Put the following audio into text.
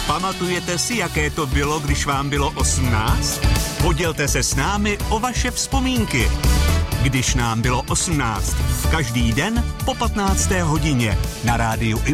Pamatujete si, jaké to bylo, když vám bylo 18? Podělte se s námi o vaše vzpomínky. Když nám bylo 18. Každý den po 15. hodině na rádiu